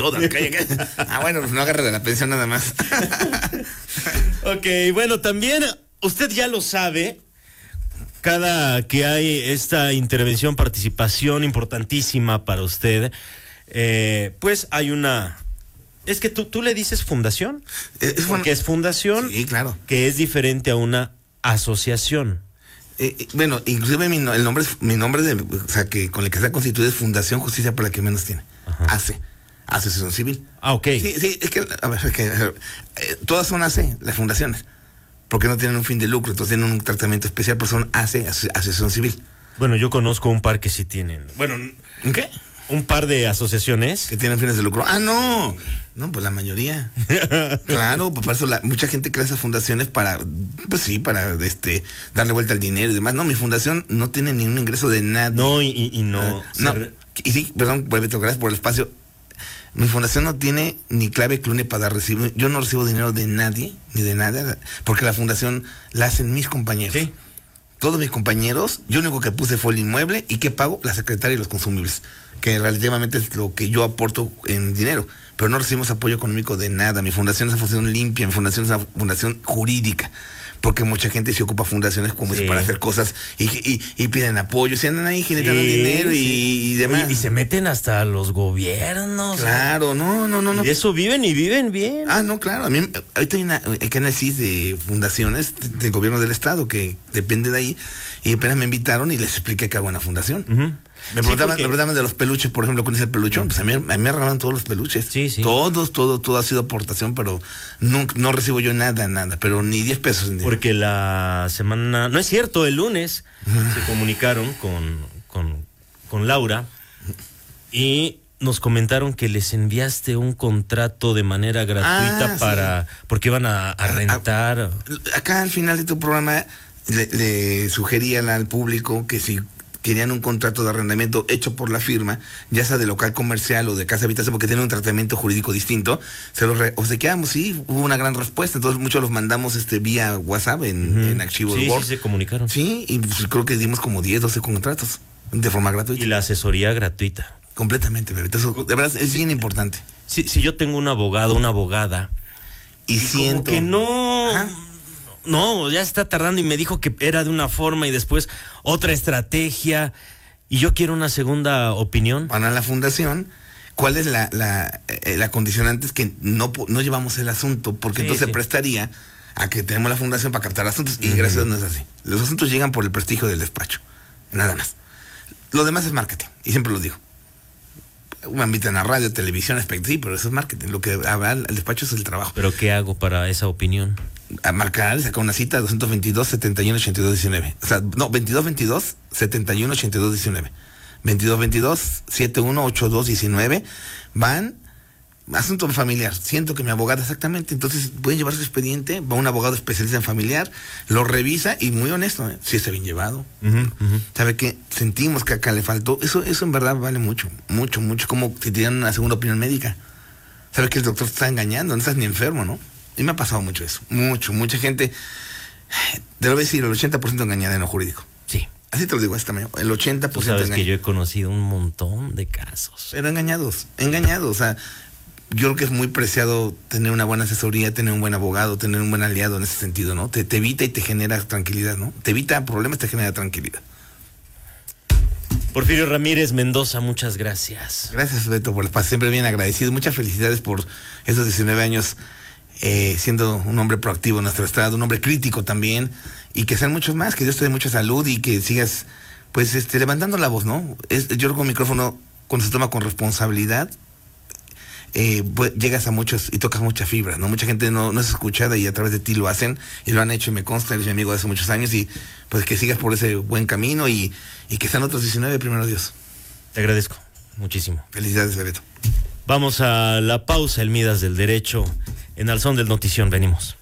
todas. Bueno, pues no agarre de la pensión nada más. Ok, bueno, también usted ya lo sabe, cada que hay esta intervención, participación importantísima para usted, pues hay una... Es que tú le dices fundación, porque es fundación, sí, claro, que es diferente a una asociación. Bueno, inclusive mi nombre, o sea, que con el que está constituida es Fundación Justicia para la que menos tiene. Asociación Civil. Ah, ok. Sí, es que, a ver, todas son AC, las fundaciones, porque no tienen un fin de lucro, entonces tienen un tratamiento especial, pero son AC, Asociación Civil. Bueno, yo conozco un par que sí tienen. Bueno, ¿qué? Un par de asociaciones que tienen fines de lucro. No, pues la mayoría. Claro, pues por eso mucha gente crea esas fundaciones para, pues sí, para darle vuelta al dinero y demás. No, mi fundación no tiene ningún ingreso de nadie. No, y no. Y sí, perdón, Beto, gracias por el espacio. Mi fundación no tiene ni clave CLUNE para recibir. Yo no recibo dinero de nadie, ni de nada, porque la fundación la hacen mis compañeros. Sí. Todos mis compañeros, yo lo único que puse fue el inmueble y que pago la secretaria y los consumibles, que relativamente es lo que yo aporto en dinero, pero no recibimos apoyo económico de nada. Mi fundación es una fundación limpia, mi fundación es una fundación jurídica, porque mucha gente se ocupa fundaciones como es para hacer cosas y piden apoyo, se andan ahí generando dinero y demás. Oye, y se meten hasta los gobiernos. Claro, no. Y de eso viven y viven bien. No, claro. A mí, ahorita hay una análisis de fundaciones del gobierno del estado que depende de ahí, y apenas me invitaron y les expliqué que hago una fundación. Me preguntaban de los peluches, por ejemplo, con ese peluchón. Pues a mí me regalaron todos los peluches. Sí. Todo ha sido aportación, pero no recibo yo nada, pero ni 10 pesos. Porque la semana, no es cierto, el lunes se comunicaron con Laura y nos comentaron que les enviaste un contrato de manera gratuita porque iban a rentar. Acá al final de tu programa le sugerían al público que si querían un contrato de arrendamiento hecho por la firma, ya sea de local comercial o de casa de habitación, porque tiene un tratamiento jurídico distinto, se los obsequiamos. Sí, hubo una gran respuesta, entonces muchos los mandamos vía WhatsApp en archivos Word. Sí, se comunicaron. Sí, y pues creo que dimos como 10, 12 contratos de forma gratuita. Y la asesoría gratuita. Completamente, pero eso de verdad es bien importante. Si yo tengo un abogado, una abogada, y siento que no, ya está tardando y me dijo que era de una forma y después otra estrategia y yo quiero una segunda opinión. Para la fundación, ¿cuál es la condicionante? Es que no llevamos el asunto, porque entonces se prestaría a que tenemos la fundación para captar asuntos y gracias a Dios no es así. Los asuntos llegan por el prestigio del despacho, nada más. Lo demás es marketing, y siempre lo digo. Me invitan a radio, televisión, sí, pero eso es marketing. Lo que habrá el despacho es el trabajo. ¿Pero qué hago para esa opinión? A marcar, sacar una cita 222-71-82-19. O sea, no, 2222-71-82-19. 2222-71-82-19. Van, asunto familiar. Siento que mi abogada, exactamente. Entonces pueden llevar su expediente, va un abogado especialista en familiar, lo revisa y muy honesto, si está bien llevado. ¿Sabe qué? Sentimos que acá le faltó. Eso en verdad vale mucho. Como si te dieran una segunda opinión médica. ¿Sabe que el doctor te está engañando? No estás ni enfermo, ¿no? Y me ha pasado mucho eso. Mucha gente, debo decir, el 80% engañada en lo jurídico. Sí. Así te lo digo, el 80% Tú sabes que yo he conocido un montón de casos. Pero engañados. O sea, yo creo que es muy preciado tener una buena asesoría, tener un buen abogado, tener un buen aliado en ese sentido, ¿no? Te evita y te genera tranquilidad, ¿no? Te evita problemas, te genera tranquilidad. Porfirio Ramírez Mendoza, muchas gracias. Gracias, Beto, por el espacio. Siempre bien agradecido. Muchas felicidades por esos 19 años siendo un hombre proactivo en nuestro estado, un hombre crítico también, y que sean muchos más, que Dios te dé mucha salud y que sigas, pues, levantando la voz, ¿no? Yo creo que un micrófono, cuando se toma con responsabilidad, pues, llegas a muchos y tocas muchas fibras, ¿no? Mucha gente no es escuchada y a través de ti lo hacen y lo han hecho y me consta, eres mi amigo de hace muchos años y pues que sigas por ese buen camino y que sean otros 19, primero Dios. Te agradezco muchísimo. Felicidades, Bebeto. Vamos a la pausa, el Midas del Derecho, en Al Son del Notición, venimos.